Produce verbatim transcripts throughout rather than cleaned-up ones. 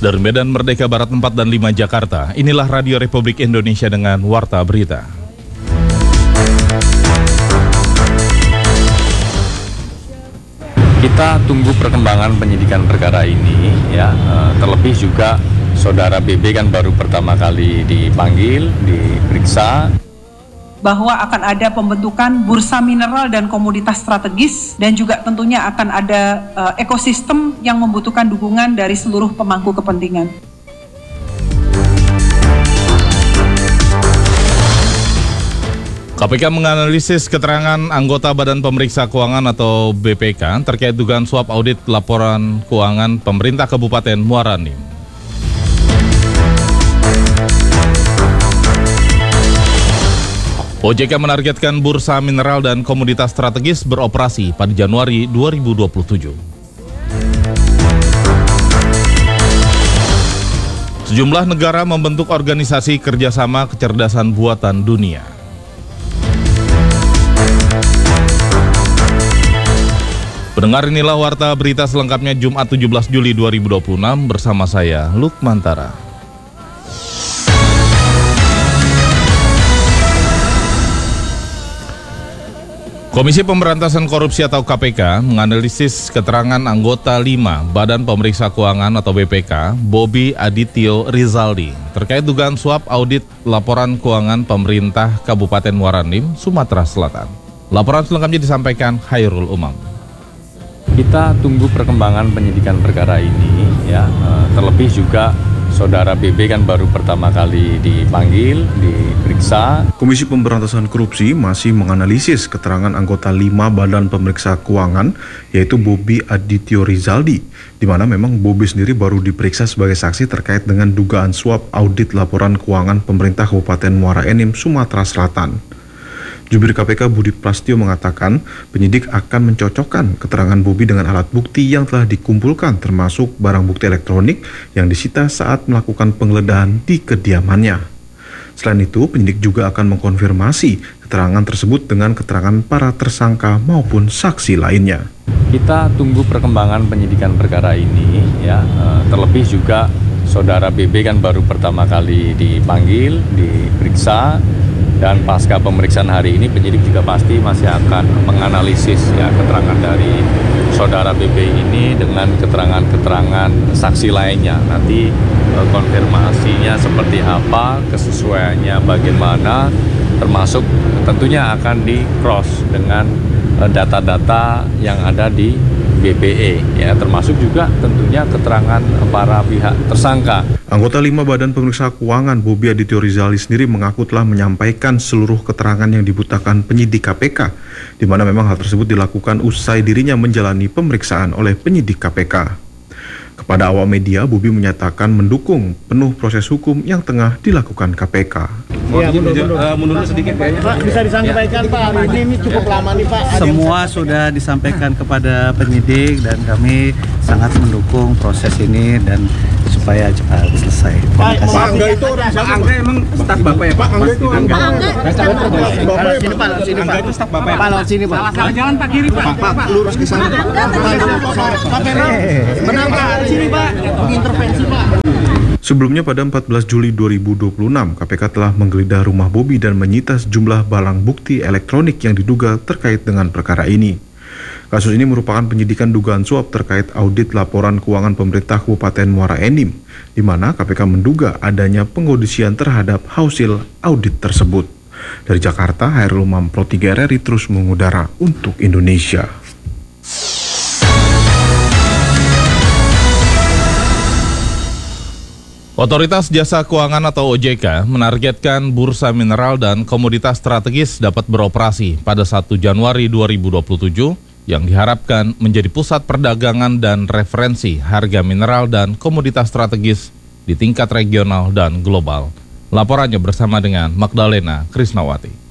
Dari Medan Merdeka Barat empat dan lima Jakarta, inilah Radio Republik Indonesia dengan Warta Berita. Kita tunggu perkembangan penyidikan perkara ini, ya. Terlebih juga saudara B B kan baru pertama kali dipanggil, diperiksa. Bahwa akan ada pembentukan bursa mineral dan komoditas strategis, dan juga tentunya akan ada uh, ekosistem yang membutuhkan dukungan dari seluruh pemangku kepentingan. K P K menganalisis keterangan anggota Badan Pemeriksa Keuangan atau B P K terkait dugaan suap audit laporan keuangan pemerintah Kabupaten Muara Enim. O J K menargetkan bursa mineral dan komoditas strategis beroperasi pada Januari dua ribu dua puluh tujuh. Sejumlah negara membentuk organisasi kerjasama kecerdasan buatan dunia. Pendengar, inilah Warta Berita selengkapnya Jumat tujuh belas Juli dua ribu dua puluh enam bersama saya, Lukmantara. Komisi Pemberantasan Korupsi atau K P K menganalisis keterangan anggota lima Badan Pemeriksa Keuangan atau B P K, Bobi Adityo Rizaldi, terkait dugaan suap audit laporan keuangan pemerintah Kabupaten Muara Enim, Sumatera Selatan. Laporan selengkapnya disampaikan Khairul Umam. Kita tunggu perkembangan penyidikan perkara ini, ya. Terlebih juga saudara B B kan baru pertama kali dipanggil, diperiksa. Komisi Pemberantasan Korupsi masih menganalisis keterangan anggota lima Badan Pemeriksa Keuangan, yaitu Bobi Adityo Rizaldi, di mana memang Bobi sendiri baru diperiksa sebagai saksi terkait dengan dugaan suap audit laporan keuangan pemerintah Kabupaten Muara Enim, Sumatera Selatan. Jubir K P K Budi Prasetyo mengatakan penyidik akan mencocokkan keterangan Bobi dengan alat bukti yang telah dikumpulkan, termasuk barang bukti elektronik yang disita saat melakukan penggeledahan di kediamannya. Selain itu, penyidik juga akan mengkonfirmasi keterangan tersebut dengan keterangan para tersangka maupun saksi lainnya. Kita tunggu perkembangan penyidikan perkara ini, ya. Terlebih juga saudara B B kan baru pertama kali dipanggil, diperiksa. Dan pasca pemeriksaan hari ini penyidik juga pasti masih akan menganalisis, ya, keterangan dari saudara B B ini dengan keterangan-keterangan saksi lainnya. Nanti eh, konfirmasinya seperti apa, kesesuaiannya bagaimana, termasuk tentunya akan di-cross dengan eh, data-data yang ada di B P E, ya, termasuk juga tentunya keterangan para pihak tersangka. Anggota lima Badan Pemeriksa Keuangan Bobi Adityo Rizaldi sendiri mengaku telah menyampaikan seluruh keterangan yang dibutuhkan penyidik K P K, di mana memang hal tersebut dilakukan usai dirinya menjalani pemeriksaan oleh penyidik K P K. Kepada awak media, Bobi menyatakan mendukung penuh proses hukum yang tengah dilakukan K P K. Ya, mundur, mundur. Uh, mundur sedikit kayaknya. Pak, bisa disampaikan ya. Pak, ini, ini cukup lama nih Pak. Semua sudah disampaikan kepada penyidik dan kami sangat mendukung proses ini dan supaya cepat selesai. Pak, Pak Angga itu orang siapa? Pak Angga emang staf Bapak ya Pak? Pak Angga itu orang Bapak. Bapak sini Pak, sini Pak. Angga itu staf Bapak ya? Pak, lewat sini Pak. Salah jalan Pak, kiri Pak. Pak, lurus ke sana. Pak Ferry, benar Pak, sini Pak. Mengintervensi Pak. Sebelumnya pada empat belas Juli dua ribu dua puluh enam, K P K telah menggeledah rumah Bobi dan menyita sejumlah barang bukti elektronik yang diduga terkait dengan perkara ini. Kasus ini merupakan penyidikan dugaan suap terkait audit laporan keuangan pemerintah Kabupaten Muara Enim, di mana K P K menduga adanya pengkondisian terhadap hasil audit tersebut. Dari Jakarta, Khairul Umam, Pro tiga R R I terus mengudara untuk Indonesia. Otoritas Jasa Keuangan atau O J K menargetkan bursa mineral dan komoditas strategis dapat beroperasi pada satu Januari dua ribu dua puluh tujuh yang diharapkan menjadi pusat perdagangan dan referensi harga mineral dan komoditas strategis di tingkat regional dan global. Laporannya bersama dengan Magdalena Krisnawati.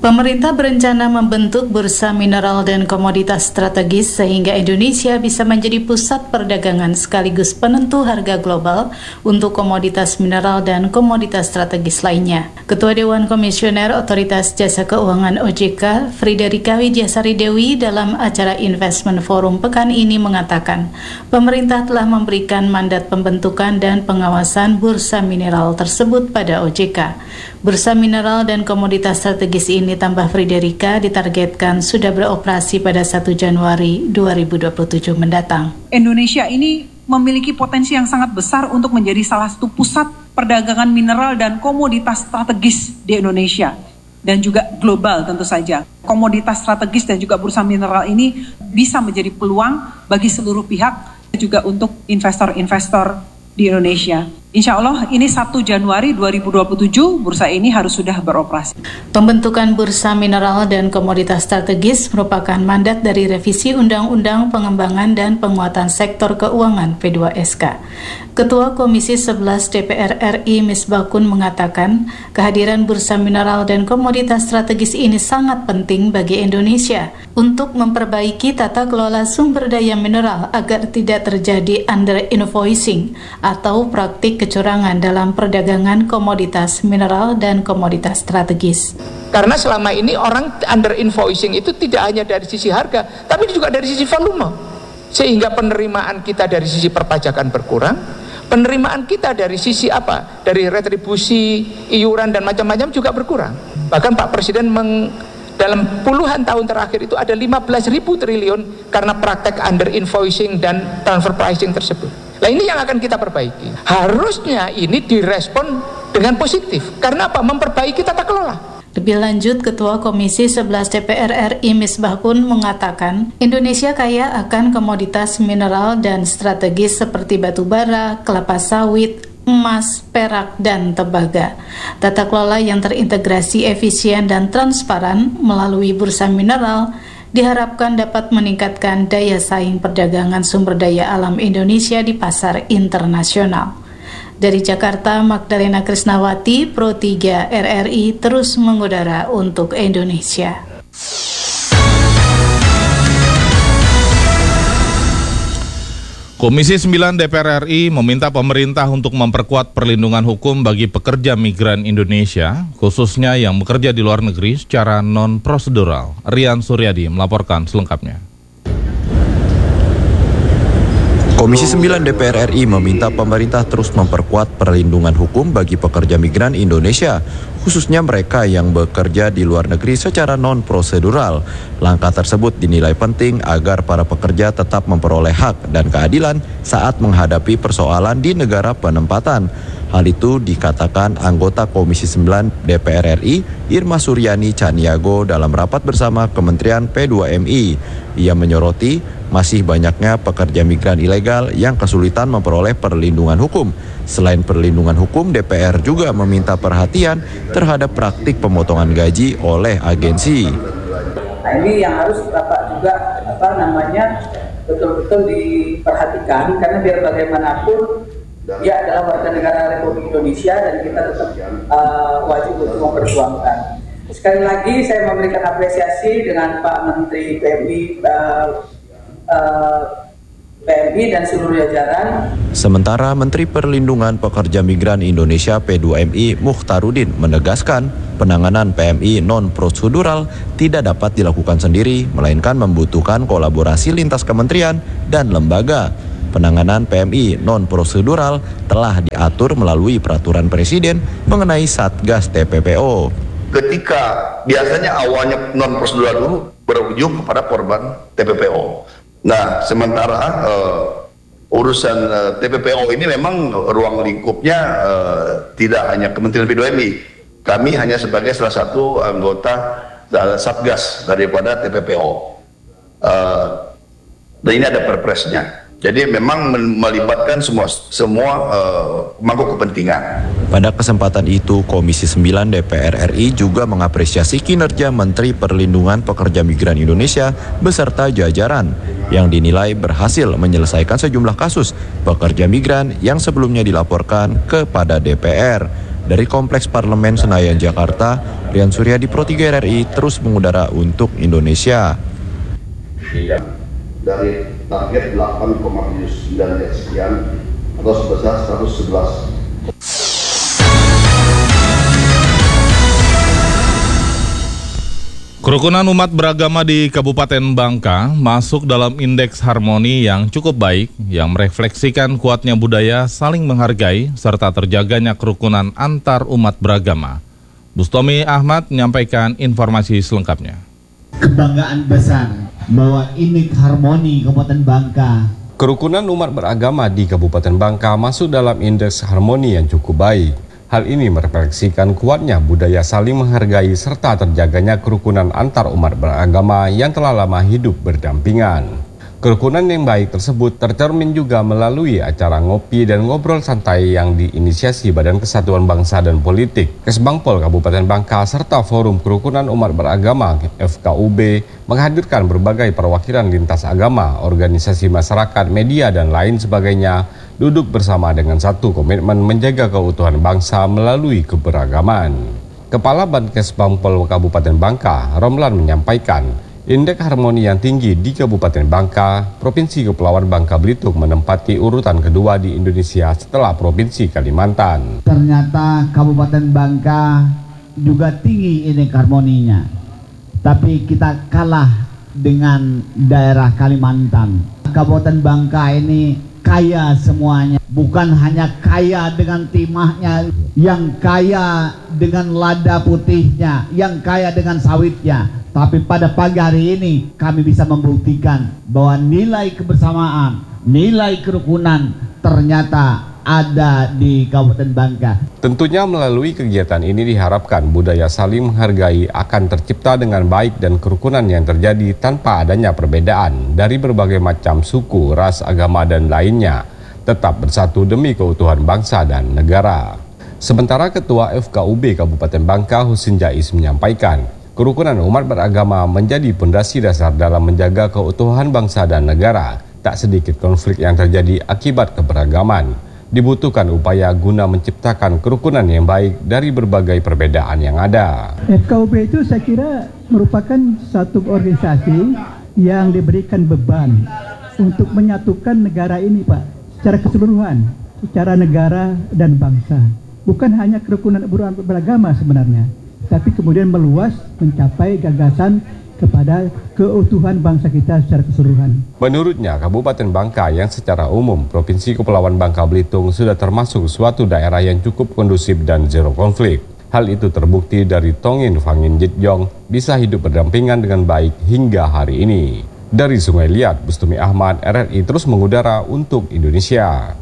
Pemerintah berencana membentuk bursa mineral dan komoditas strategis sehingga Indonesia bisa menjadi pusat perdagangan sekaligus penentu harga global untuk komoditas mineral dan komoditas strategis lainnya. Ketua Dewan Komisioner Otoritas Jasa Keuangan O J K, Friederika Widyasari Dewi dalam acara Investment Forum pekan ini mengatakan, pemerintah telah memberikan mandat pembentukan dan pengawasan bursa mineral tersebut pada O J K. Bursa mineral dan komoditas strategis ini, tambah Friederika, ditargetkan sudah beroperasi pada satu Januari dua ribu dua puluh tujuh mendatang. Indonesia ini memiliki potensi yang sangat besar untuk menjadi salah satu pusat perdagangan mineral dan komoditas strategis di Indonesia dan juga global tentu saja. Komoditas strategis dan juga bursa mineral ini bisa menjadi peluang bagi seluruh pihak juga untuk investor-investor di Indonesia. Insya Allah ini satu Januari dua ribu dua puluh tujuh bursa ini harus sudah beroperasi. Pembentukan bursa mineral dan komoditas strategis merupakan mandat dari revisi Undang-Undang Pengembangan dan Penguatan Sektor Keuangan P dua S K. Ketua Komisi sebelas D P R R I Misbakun mengatakan kehadiran bursa mineral dan komoditas strategis ini sangat penting bagi Indonesia untuk memperbaiki tata kelola sumber daya mineral agar tidak terjadi under invoicing atau praktik kecurangan dalam perdagangan komoditas mineral dan komoditas strategis. Karena selama ini orang under invoicing itu tidak hanya dari sisi harga, tapi juga dari sisi volume. Sehingga penerimaan kita dari sisi perpajakan berkurang, penerimaan kita dari sisi apa? Dari retribusi, iuran dan macam-macam juga berkurang. Bahkan Pak Presiden meng, dalam puluhan tahun terakhir itu ada lima belas ribu triliun karena praktek under invoicing dan transfer pricing tersebut. Nah ini yang akan kita perbaiki. Harusnya ini direspon dengan positif. Karena apa? Memperbaiki tata kelola. Lebih lanjut, Ketua Komisi sebelas D P R R I Misbakun mengatakan, Indonesia kaya akan komoditas mineral dan strategis seperti batu bara, kelapa sawit, emas, perak, dan tembaga. Tata kelola yang terintegrasi efisien dan transparan melalui bursa mineral diharapkan dapat meningkatkan daya saing perdagangan sumber daya alam Indonesia di pasar internasional. Dari Jakarta, Magdalena Krisnawati, Pro tiga R R I terus mengudara untuk Indonesia. Komisi sembilan D P R R I meminta pemerintah untuk memperkuat perlindungan hukum bagi pekerja migran Indonesia, khususnya yang bekerja di luar negeri secara non-prosedural. Rian Suryadi melaporkan selengkapnya. Komisi sembilan D P R R I meminta pemerintah terus memperkuat perlindungan hukum bagi pekerja migran Indonesia, khususnya mereka yang bekerja di luar negeri secara non-prosedural. Langkah tersebut dinilai penting agar para pekerja tetap memperoleh hak dan keadilan saat menghadapi persoalan di negara penempatan. Hal itu dikatakan anggota Komisi sembilan D P R R I, Irma Suryani Caniago dalam rapat bersama Kementerian P dua M I. Ia menyoroti masih banyaknya pekerja migran ilegal yang kesulitan memperoleh perlindungan hukum. Selain perlindungan hukum, D P R juga meminta perhatian terhadap praktik pemotongan gaji oleh agensi. Nah ini yang harus Bapak juga apa namanya betul-betul diperhatikan, karena biar bagaimanapun dia adalah warga negara Republik Indonesia dan kita tetap uh, wajib untuk memperjuangkan. Sekali lagi saya memberikan apresiasi dengan Pak Menteri P M I, uh, uh, P M I dan seluruh jajaran. Sementara Menteri Perlindungan Pekerja Migran Indonesia P dua M I Mukhtarudin menegaskan penanganan P M I non-prosedural tidak dapat dilakukan sendiri, melainkan membutuhkan kolaborasi lintas kementerian dan lembaga. Penanganan P M I non-prosedural telah diatur melalui peraturan Presiden mengenai Satgas T P P O. Ketika biasanya awalnya non-prosedural dulu berujung kepada korban T P P O. Nah, sementara uh, urusan uh, T P P O ini memang ruang lingkupnya uh, tidak hanya Kementerian P dua M I. Kami hanya sebagai salah satu anggota uh, Satgas daripada T P P O. Uh, dan ini ada perpresnya. Jadi memang melibatkan semua semua uh, pemangku kepentingan. Pada kesempatan itu, Komisi sembilan D P R R I juga mengapresiasi kinerja Menteri Perlindungan Pekerja Migran Indonesia beserta jajaran yang dinilai berhasil menyelesaikan sejumlah kasus pekerja migran yang sebelumnya dilaporkan kepada D P R. Dari Kompleks Parlemen Senayan, Jakarta, Rian Suryadi, Pro tiga R R I, terus mengudara untuk Indonesia. Dari target delapan koma tujuh sembilan sekian atau sebesar seratus sebelas. Kerukunan umat beragama di Kabupaten Bangka masuk dalam indeks harmoni yang cukup baik yang merefleksikan kuatnya budaya saling menghargai serta terjaganya kerukunan antar umat beragama. Bustomi Ahmad menyampaikan informasi selengkapnya. Kebanggaan besar bahwa indeks harmoni Kabupaten Bangka. Kerukunan umat beragama di Kabupaten Bangka masuk dalam indeks harmoni yang cukup baik. Hal ini merefleksikan kuatnya budaya saling menghargai serta terjaganya kerukunan antar umat beragama yang telah lama hidup berdampingan. Kerukunan yang baik tersebut tercermin juga melalui acara ngopi dan ngobrol santai yang diinisiasi Badan Kesatuan Bangsa dan Politik, Kesbangpol Kabupaten Bangka, serta Forum Kerukunan Umat Beragama F K U B menghadirkan berbagai perwakilan lintas agama, organisasi masyarakat, media, dan lain sebagainya duduk bersama dengan satu komitmen menjaga keutuhan bangsa melalui keberagaman. Kepala Bankes Bangpol Kabupaten Bangka, Romlan, menyampaikan, indeks harmoni yang tinggi di Kabupaten Bangka, Provinsi Kepulauan Bangka Belitung menempati urutan kedua di Indonesia setelah Provinsi Kalimantan. Ternyata Kabupaten Bangka juga tinggi indeks harmoninya, tapi kita kalah dengan daerah Kalimantan. Kabupaten Bangka ini kaya semuanya, bukan hanya kaya dengan timahnya, yang kaya dengan lada putihnya, yang kaya dengan sawitnya. Tapi pada pagi hari ini kami bisa membuktikan bahwa nilai kebersamaan, nilai kerukunan ternyata ada di Kabupaten Bangka. Tentunya melalui kegiatan ini diharapkan budaya saling menghargai akan tercipta dengan baik dan kerukunan yang terjadi tanpa adanya perbedaan dari berbagai macam suku, ras, agama, dan lainnya, tetap bersatu demi keutuhan bangsa dan negara. Sementara Ketua F K U B Kabupaten Bangka, Husin Jais, menyampaikan, kerukunan umat beragama menjadi pondasi dasar dalam menjaga keutuhan bangsa dan negara. Tak sedikit konflik yang terjadi akibat keberagaman. Dibutuhkan upaya guna menciptakan kerukunan yang baik dari berbagai perbedaan yang ada. F K U B itu saya kira merupakan satu organisasi yang diberikan beban untuk menyatukan negara ini, Pak, secara keseluruhan, secara negara dan bangsa. Bukan hanya kerukunan beragama sebenarnya, tapi kemudian meluas mencapai gagasan kepada keutuhan bangsa kita secara keseluruhan. Menurutnya, Kabupaten Bangka yang secara umum Provinsi Kepulauan Bangka Belitung sudah termasuk suatu daerah yang cukup kondusif dan zero konflik. Hal itu terbukti dari Tongin Fangin Jitjong bisa hidup berdampingan dengan baik hingga hari ini. Dari Sungai Liat, Bustomi Ahmad, R R I terus mengudara untuk Indonesia.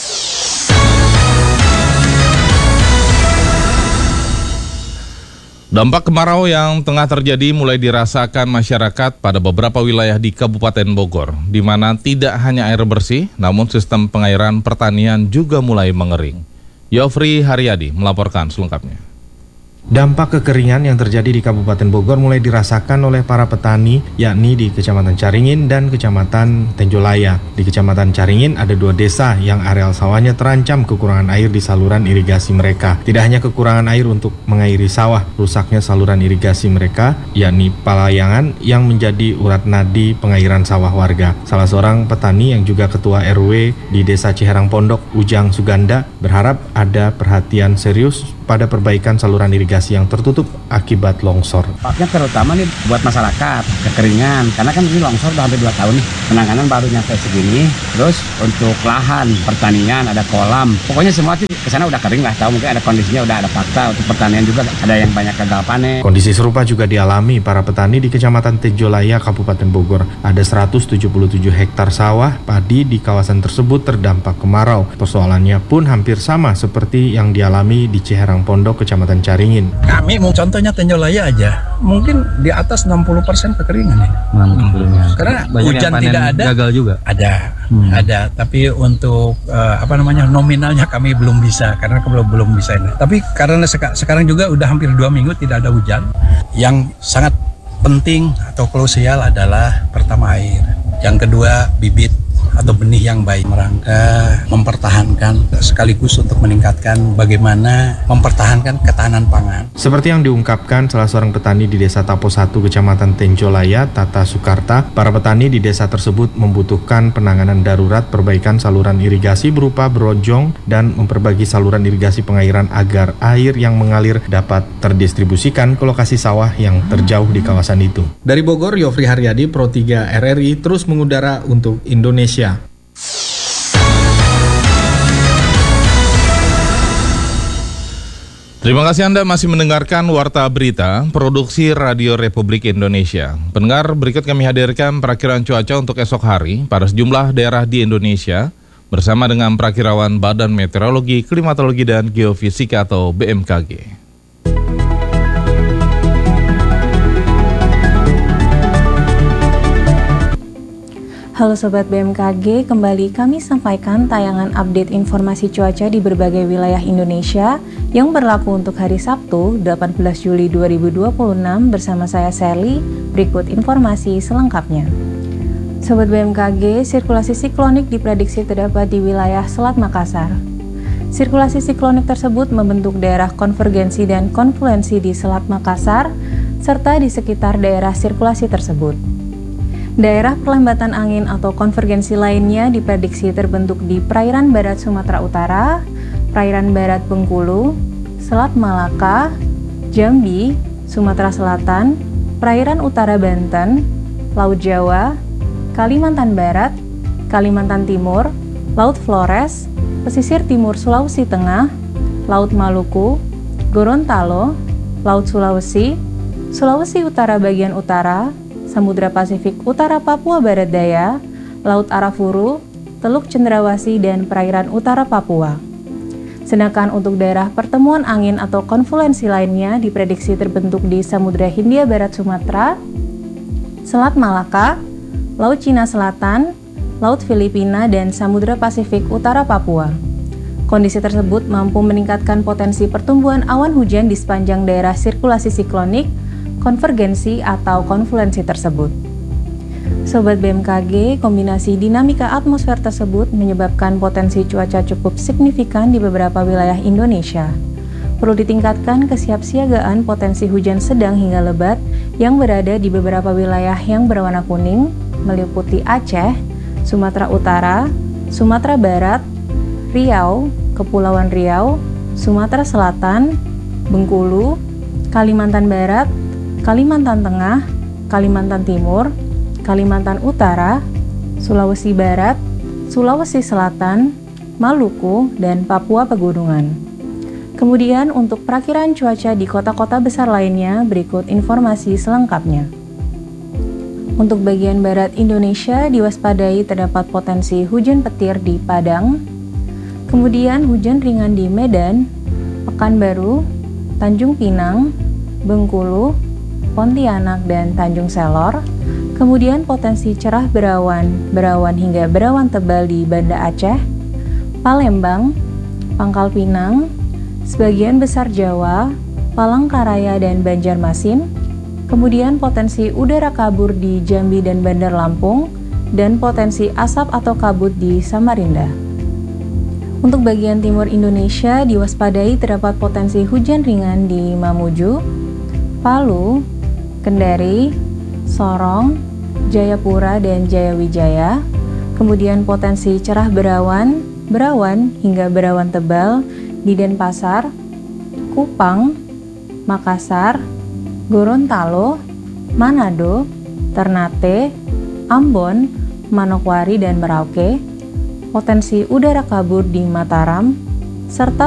Dampak kemarau yang tengah terjadi mulai dirasakan masyarakat pada beberapa wilayah di Kabupaten Bogor, di mana tidak hanya air bersih, namun sistem pengairan pertanian juga mulai mengering. Yofri Haryadi melaporkan selengkapnya. Dampak kekeringan yang terjadi di Kabupaten Bogor mulai dirasakan oleh para petani, yakni di Kecamatan Caringin dan Kecamatan Tenjolaya. Di Kecamatan Caringin ada dua desa yang areal sawahnya terancam kekurangan air di saluran irigasi mereka. Tidak hanya kekurangan air untuk mengairi sawah, rusaknya saluran irigasi mereka, yakni Palayangan, yang menjadi urat nadi pengairan sawah warga. Salah seorang petani yang juga ketua R W di Desa Ciherang Pondok, Ujang Suganda, berharap ada perhatian serius pada perbaikan saluran irigasi yang tertutup akibat longsor. Dampaknya terutama nih buat masyarakat, kekeringan, karena kan ini longsor udah hampir dua tahun nih, penanganan baru nyampe segini. Terus untuk lahan, pertanian, ada kolam, pokoknya semua tuh kesana udah kering lah, tahu mungkin ada kondisinya, udah ada fakta. Untuk pertanian juga ada yang banyak gagal panen. Kondisi serupa juga dialami para petani di Kecamatan Tenjolaya, Kabupaten Bogor. Ada seratus tujuh puluh tujuh hektar sawah padi di kawasan tersebut terdampak kemarau. Persoalannya pun hampir sama seperti yang dialami di Ciherang Pondok, Kecamatan Caringin. Kami mau contohnya Tenjolaya aja, mungkin di atas enam puluh persen kekeringan ya. Hmm. Karena banyak hujan tidak ada. Gagal juga. Ada, hmm. ada. Tapi untuk uh, apa namanya nominalnya kami belum bisa karena belum belum bisa ini. Tapi karena seka, sekarang juga udah hampir dua minggu tidak ada hujan. Yang sangat penting atau krusial adalah pertama air. Yang kedua bibit. atau benih yang baik, merangka mempertahankan sekaligus untuk meningkatkan bagaimana mempertahankan ketahanan pangan. Seperti yang diungkapkan salah seorang petani di Desa Tapo satu, Kecamatan Tenjolaya, Tata Sukarta, para petani di desa tersebut membutuhkan penanganan darurat perbaikan saluran irigasi berupa brojong dan memperbagi saluran irigasi pengairan agar air yang mengalir dapat terdistribusikan ke lokasi sawah yang terjauh di kawasan itu. Dari Bogor, Yofri Haryadi, Pro tiga R R I, terus mengudara untuk Indonesia. Terima kasih Anda masih mendengarkan Warta Berita, produksi Radio Republik Indonesia. Pendengar, berikut kami hadirkan perakiran cuaca untuk esok hari pada sejumlah daerah di Indonesia bersama dengan perakirawan Badan Meteorologi, Klimatologi, dan Geofisika atau B M K G. Halo Sobat B M K G, kembali kami sampaikan tayangan update informasi cuaca di berbagai wilayah Indonesia yang berlaku untuk hari Sabtu, delapan belas Juli dua ribu dua puluh enam bersama saya Sally. Berikut informasi selengkapnya. Sobat B M K G, sirkulasi siklonik diprediksi terdapat di wilayah Selat Makassar. Sirkulasi siklonik tersebut membentuk daerah konvergensi dan konfluensi di Selat Makassar serta di sekitar daerah sirkulasi tersebut. Daerah perlambatan angin atau konvergensi lainnya diprediksi terbentuk di perairan barat Sumatera Utara, perairan barat Bengkulu, Selat Malaka, Jambi, Sumatera Selatan, perairan utara Banten, Laut Jawa, Kalimantan Barat, Kalimantan Timur, Laut Flores, pesisir timur Sulawesi Tengah, Laut Maluku, Gorontalo, Laut Sulawesi, Sulawesi Utara bagian utara, Samudra Pasifik Utara Papua Barat Daya, Laut Arafuru, Teluk Cendrawasih, dan perairan utara Papua. Sedangkan untuk daerah pertemuan angin atau konfluensi lainnya diprediksi terbentuk di Samudra Hindia Barat Sumatera, Selat Malaka, Laut Cina Selatan, Laut Filipina, dan Samudra Pasifik Utara Papua. Kondisi tersebut mampu meningkatkan potensi pertumbuhan awan hujan di sepanjang daerah sirkulasi siklonik, konvergensi atau konfluensi tersebut. Sobat B M K G, kombinasi dinamika atmosfer tersebut menyebabkan potensi cuaca cukup signifikan di beberapa wilayah Indonesia. Perlu ditingkatkan kesiapsiagaan potensi hujan sedang hingga lebat yang berada di beberapa wilayah yang berwarna kuning, meliputi Aceh, Sumatera Utara, Sumatera Barat, Riau, Kepulauan Riau, Sumatera Selatan, Bengkulu, Kalimantan Barat, Kalimantan Tengah, Kalimantan Timur, Kalimantan Utara, Sulawesi Barat, Sulawesi Selatan, Maluku, dan Papua Pegunungan. Kemudian untuk perakiran cuaca di kota-kota besar lainnya, berikut informasi selengkapnya. Untuk bagian barat Indonesia diwaspadai terdapat potensi hujan petir di Padang, kemudian hujan ringan di Medan, Pekanbaru, Tanjung Pinang, Bengkulu, Pontianak, dan Tanjung Selor. Kemudian potensi cerah berawan, berawan hingga berawan tebal di Banda Aceh, Palembang, Pangkal Pinang, sebagian besar Jawa, Palangkaraya, dan Banjarmasin. Kemudian potensi udara kabur di Jambi dan Bandar Lampung, dan potensi asap atau kabut di Samarinda. Untuk bagian timur Indonesia diwaspadai terdapat potensi hujan ringan di Mamuju, Palu, Kendari, Sorong, Jayapura, dan Jayawijaya. Kemudian potensi cerah berawan, berawan hingga berawan tebal di Denpasar, Kupang, Makassar, Gorontalo, Manado, Ternate, Ambon, Manokwari, dan Merauke. Potensi udara kabur di Mataram, serta